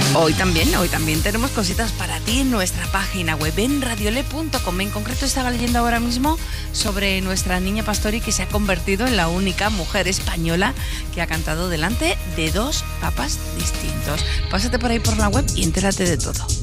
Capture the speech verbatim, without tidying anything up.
Hoy también, hoy también tenemos cositas para ti en nuestra página web en radiole punto com. En concreto estaba leyendo ahora mismo sobre nuestra niña Pastori, que se ha convertido en la única mujer española que ha cantado delante de dos papas distintos. Pásate por ahí por la web y entérate de todo.